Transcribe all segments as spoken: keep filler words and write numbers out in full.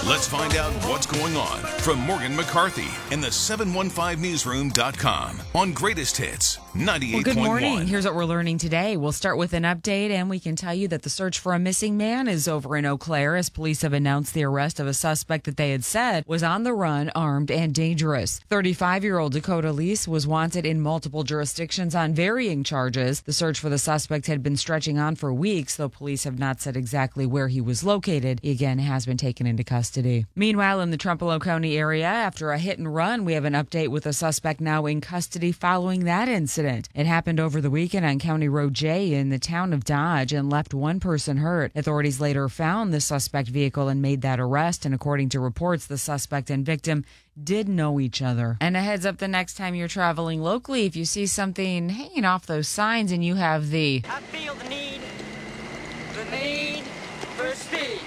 Let's find out what's going on from Morgan McCarthy in the seven one five newsroom dot com on Greatest Hits ninety-eight point one. Well, good morning. Here's what we're learning today. We'll start with an update, and we can tell you that the search for a missing man is over in Eau Claire as police have announced the arrest of a suspect that they had said was on the run, armed, and dangerous. thirty-five-year-old Dakota Lease was wanted in multiple jurisdictions on varying charges. The search for the suspect had been stretching on for weeks, though police have not said exactly where he was located. He again has been taken into custody. Meanwhile, in the Trempealeau County area, after a hit and run, we have an update with a suspect now in custody following that incident. It happened over the weekend on County Road J in the town of Dodge and left one person hurt. Authorities later found the suspect vehicle and made that arrest, and according to reports, the suspect and victim did know each other. And a heads up the next time you're traveling locally, if you see something hanging off those signs and you have the I feel the need, the need for speed.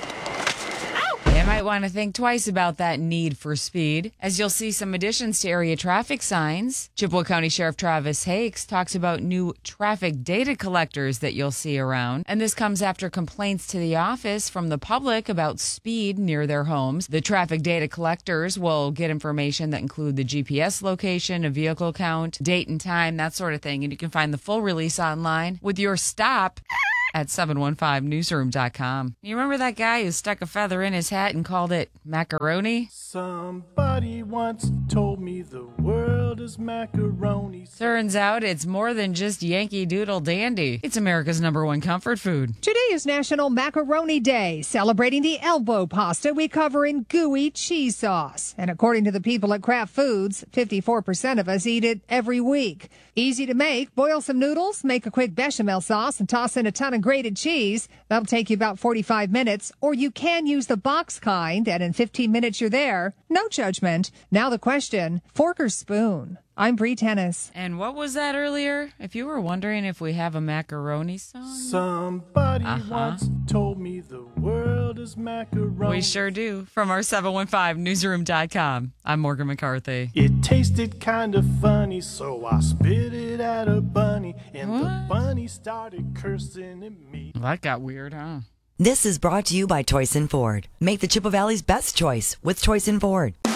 You might want to think twice about that need for speed, as you'll see some additions to area traffic signs. Chippewa County Sheriff Travis Hakes talks about new traffic data collectors that you'll see around. And this comes after complaints to the office from the public about speed near their homes. The traffic data collectors will get information that include the G P S location, a vehicle count, date and time, that sort of thing. And you can find the full release online with your stop at seven one five newsroom dot com. You remember that guy who stuck a feather in his hat and called it macaroni? Somebody once told me the world is macaroni. Turns out it's more than just Yankee Doodle Dandy. It's America's number one comfort food. Today is National Macaroni Day, celebrating the elbow pasta we cover in gooey cheese sauce. And according to the people at Kraft Foods, fifty-four percent of us eat it every week. Easy to make. Boil some noodles, make a quick bechamel sauce, and toss in a ton of grated cheese. That'll take you about forty-five minutes. Or you can use the box kind, and in fifteen minutes you're there. No judgment. Now the question, fork or spoon? I'm Bree Tennis. And what was that earlier? If you were wondering if we have a macaroni song? Somebody Uh-huh. once told me the world is macaroni. We sure do. From our seven one five newsroom dot com, I'm Morgan McCarthy. It tasted kind of funny, so I spit it at a bunny, and the What? bunny started cursing at me. Well, that got weird, huh? This is brought to you by Toyson Ford. Make the Chippewa Valley's best choice with Toyson Ford.